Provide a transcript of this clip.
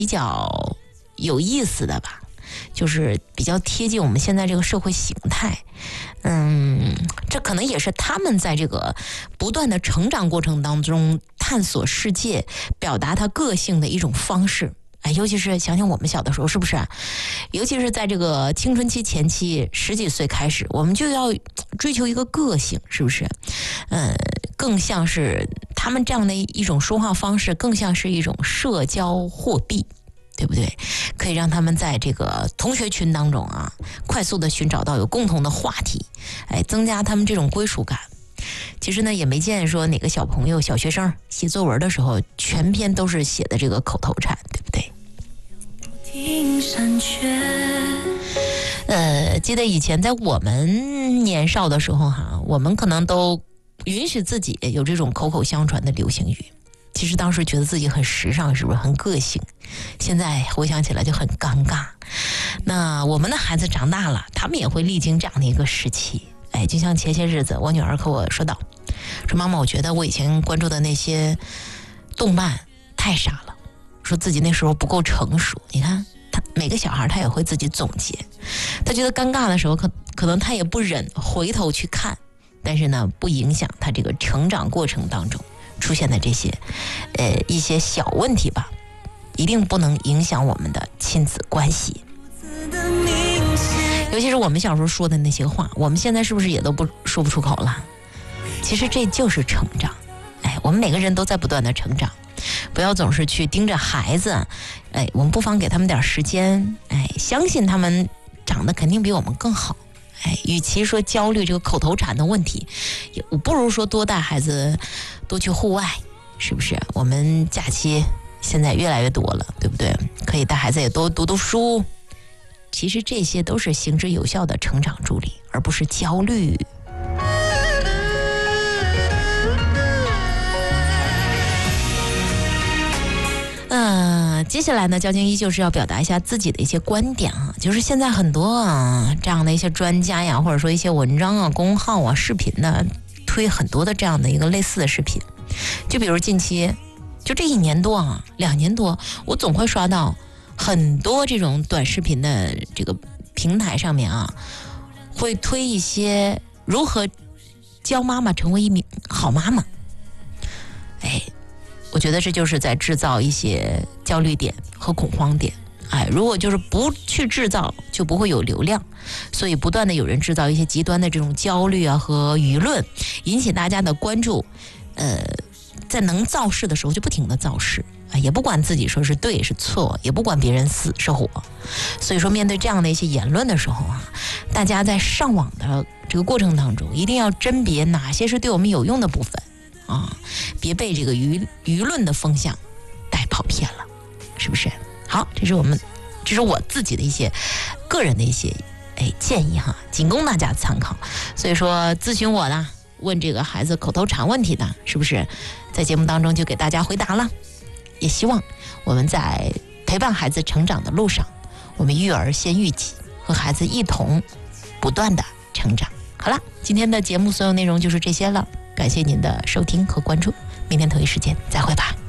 比较有意思的吧，就是比较贴近我们现在这个社会形态。这可能也是他们在这个不断的成长过程当中探索世界、表达他个性的一种方式。尤其是想想我们小的时候，是不是？尤其是在这个青春期前期，10几岁开始，我们就要追求一个个性，是不是？更像是他们这样的一种说话方式，更像是一种社交货币，对不对？可以让他们在这个同学群当中啊，快速的寻找到有共同的话题，增加他们这种归属感。其实呢，也没见说哪个小朋友、小学生写作文的时候，全篇都是写的这个口头禅，对不对？记得以前在我们年少的时候哈，我们可能都允许自己有这种口口相传的流行语。其实当时觉得自己很时尚，是不是很个性？现在回想起来就很尴尬。那我们的孩子长大了，他们也会历经这样的一个时期。就像前些日子我女儿和我说道，说妈妈，我觉得我以前关注的那些动漫太傻了，说自己那时候不够成熟。你看他每个小孩他也会自己总结，他觉得尴尬的时候可能他也不忍回头去看，但是呢不影响他这个成长过程当中出现的这些一些小问题吧，一定不能影响我们的亲子关系。尤其是我们小时候说的那些话，我们现在是不是也都说不出口了？其实这就是成长。我们每个人都在不断的成长，不要总是去盯着孩子，我们不妨给他们点时间，相信他们长得肯定比我们更好。与其说焦虑这个口头禅的问题，不如说多带孩子多去户外，是不是？我们假期现在越来越多了，对不对？可以带孩子也多读读书。其实这些都是行之有效的成长助力，而不是焦虑。接下来呢，交警依旧是要表达一下自己的一些观点啊，就是现在很多这样的一些专家呀，或者说一些文章啊、公号啊、视频呢，推很多的这样的一个类似的视频。就比如近期，就这1年多2年多，我总会刷到很多这种短视频的这个平台上面会推一些如何教妈妈成为一名好妈妈。我觉得这就是在制造一些焦虑点和恐慌点。如果就是不去制造，就不会有流量，所以不断的有人制造一些极端的这种焦虑和舆论，引起大家的关注。在能造势的时候就不停的造势，也不管自己说是对是错，也不管别人死是活。所以说面对这样的一些言论的时候大家在上网的这个过程当中，一定要甄别哪些是对我们有用的部分别被这个舆论的风向带跑偏了，是不是？好，这是我自己的一些个人的一些建议仅供大家参考。所以说咨询我啦，问这个孩子口头禅问题的，是不是在节目当中就给大家回答了？也希望我们在陪伴孩子成长的路上，我们育儿先育己，和孩子一同不断的成长。好了，今天的节目所有内容就是这些了，感谢您的收听和关注，明天同一时间再会吧。